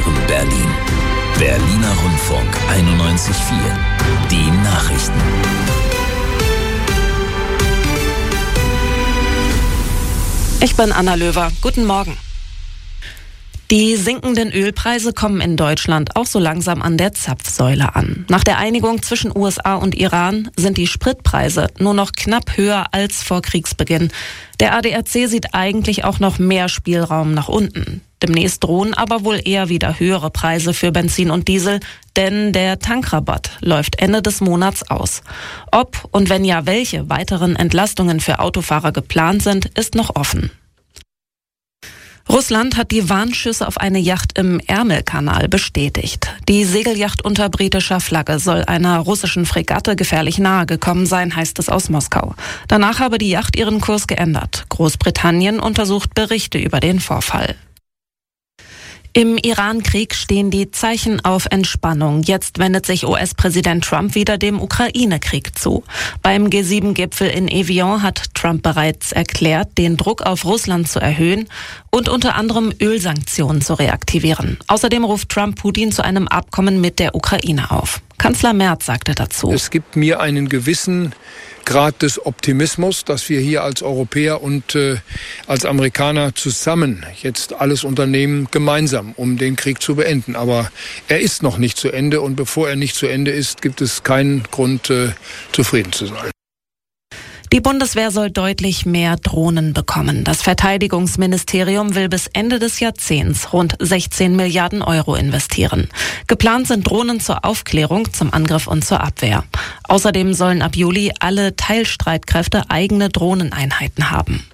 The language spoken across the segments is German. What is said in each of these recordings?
präsentieren Berlin. Berliner Rundfunk 91.4. Die Nachrichten. Ich bin Anna Löwer. Guten Morgen. Die sinkenden Ölpreise kommen in Deutschland auch so langsam an der Zapfsäule an. Nach der Einigung zwischen USA und Iran sind die Spritpreise nur noch knapp höher als vor Kriegsbeginn. Der ADAC sieht eigentlich auch noch mehr Spielraum nach unten. Demnächst drohen aber wohl eher wieder höhere Preise für Benzin und Diesel, denn der Tankrabatt läuft Ende des Monats aus. Ob und wenn ja, welche weiteren Entlastungen für Autofahrer geplant sind, ist noch offen. Russland hat die Warnschüsse auf eine Yacht im Ärmelkanal bestätigt. Die Segelyacht unter britischer Flagge soll einer russischen Fregatte gefährlich nahe gekommen sein, heißt es aus Moskau. Danach habe die Yacht ihren Kurs geändert. Großbritannien untersucht Berichte über den Vorfall. Im Iran-Krieg stehen die Zeichen auf Entspannung. Jetzt wendet sich US-Präsident Trump wieder dem Ukraine-Krieg zu. Beim G7-Gipfel in Evian hat Trump bereits erklärt, den Druck auf Russland zu erhöhen und unter anderem Ölsanktionen zu reaktivieren. Außerdem ruft Trump Putin zu einem Abkommen mit der Ukraine auf. Kanzler Merz sagte dazu: Es gibt mir einen gewissen Grad des Optimismus, dass wir hier als Europäer und als Amerikaner zusammen jetzt alles unternehmen, gemeinsam, um den Krieg zu beenden. Aber er ist noch nicht zu Ende und bevor er nicht zu Ende ist, gibt es keinen Grund, zufrieden zu sein. Die Bundeswehr soll deutlich mehr Drohnen bekommen. Das Verteidigungsministerium will bis Ende des Jahrzehnts rund 16 Milliarden Euro investieren. Geplant sind Drohnen zur Aufklärung, zum Angriff und zur Abwehr. Außerdem sollen ab Juli alle Teilstreitkräfte eigene Drohneneinheiten haben.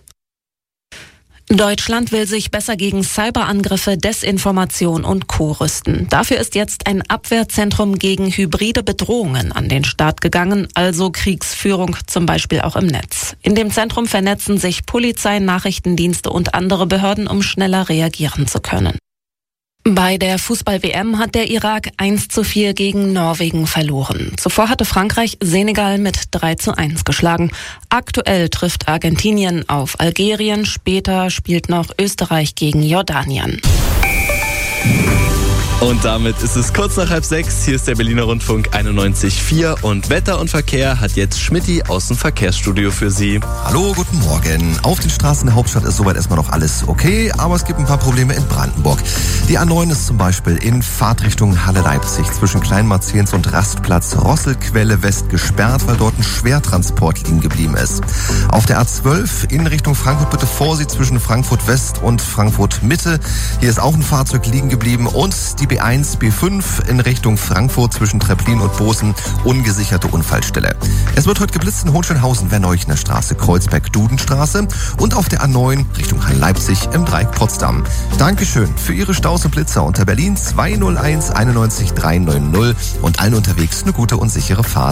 Deutschland will sich besser gegen Cyberangriffe, Desinformation und Co. rüsten. Dafür ist jetzt ein Abwehrzentrum gegen hybride Bedrohungen an den Start gegangen, also Kriegsführung zum Beispiel auch im Netz. In dem Zentrum vernetzen sich Polizei, Nachrichtendienste und andere Behörden, um schneller reagieren zu können. Bei der Fußball-WM hat der Irak 1:4 gegen Norwegen verloren. Zuvor hatte Frankreich Senegal mit 3:1 geschlagen. Aktuell trifft Argentinien auf Algerien. Später spielt noch Österreich gegen Jordanien. Und damit ist es kurz nach 5:30. Hier ist der Berliner Rundfunk 91.4 und Wetter und Verkehr hat jetzt Schmitty aus dem Verkehrsstudio für Sie. Hallo, guten Morgen. Auf den Straßen der Hauptstadt ist soweit erstmal noch alles okay, aber es gibt ein paar Probleme in Brandenburg. Die A9 ist zum Beispiel in Fahrtrichtung Halle-Leipzig zwischen Kleinmarzens und Rastplatz Rosselquelle West gesperrt, weil dort ein Schwertransport liegen geblieben ist. Auf der A12 in Richtung Frankfurt bitte Vorsicht zwischen Frankfurt West und Frankfurt Mitte. Hier ist auch ein Fahrzeug liegen geblieben und die B1, B5 in Richtung Frankfurt zwischen Treplin und Bozen, ungesicherte Unfallstelle. Es wird heute geblitzt in Hohenschönhausen-Verneuchner Straße, Kreuzberg-Dudenstraße und auf der A9 Richtung Halle-Leipzig im Dreieck Potsdam. Dankeschön für Ihre Staus und Blitzer unter Berlin 201 91 390 und allen unterwegs eine gute und sichere Fahrt.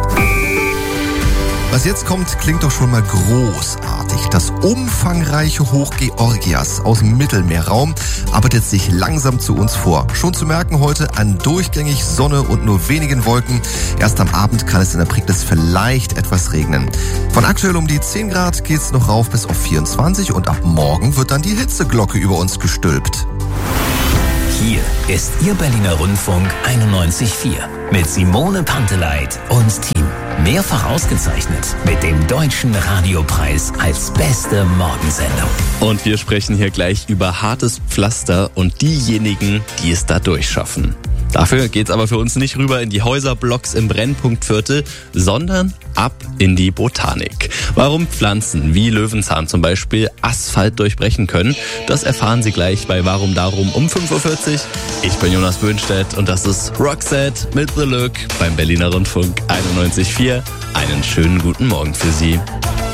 Was jetzt kommt, klingt doch schon mal großartig. Das umfangreiche Hochgeorgias aus dem Mittelmeerraum arbeitet sich langsam zu uns vor. Schon zu merken heute an durchgängig Sonne und nur wenigen Wolken. Erst am Abend kann es in der Prignitz vielleicht etwas regnen. Von aktuell um die 10 Grad geht's noch rauf bis auf 24 und ab morgen wird dann die Hitzeglocke über uns gestülpt. Hier ist Ihr Berliner Rundfunk 91.4 mit Simone Panteleit und Team. Mehrfach ausgezeichnet mit dem Deutschen Radiopreis als beste Morgensendung. Und wir sprechen hier gleich über hartes Pflaster und diejenigen, die es da durchschaffen. Dafür geht's aber für uns nicht rüber in die Häuserblocks im Brennpunktviertel, sondern ab in die Botanik. Warum Pflanzen wie Löwenzahn zum Beispiel Asphalt durchbrechen können, das erfahren Sie gleich bei Warum Darum um 5:40 Uhr. Ich bin Jonas Böhnstedt und das ist Roxette mit The Look beim Berliner Rundfunk 91.4. Einen schönen guten Morgen für Sie.